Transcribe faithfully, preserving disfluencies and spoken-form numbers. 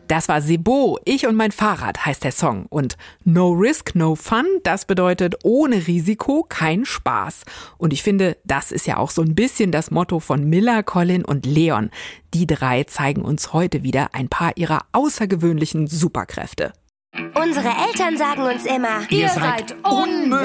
Das war Sebo, Ich und mein Fahrrad heißt der Song. Und No Risk, No Fun, das bedeutet ohne Risiko kein Spaß. Und ich finde, das ist ja auch so ein bisschen das Motto von Milla, Colin und Leon. Die drei zeigen uns heute wieder ein paar ihrer außergewöhnlichen Superkräfte. Unsere Eltern sagen uns immer, ihr seid unmöglich.